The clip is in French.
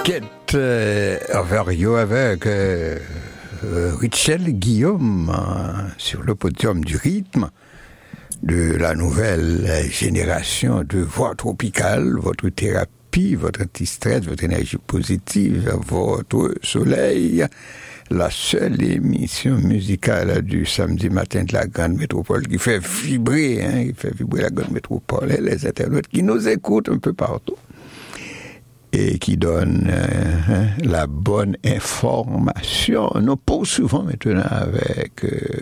Quête Averio avec Richel Guillaume sur le podium du rythme de la nouvelle génération de voix tropicale, votre thérapie, votre anti-stress, votre énergie positive, votre soleil, la seule émission musicale du samedi matin de la grande métropole qui fait vibrer la grande métropole et les internautes qui nous écoutent un peu partout et qui donne la bonne information. Nous poursuivons maintenant avec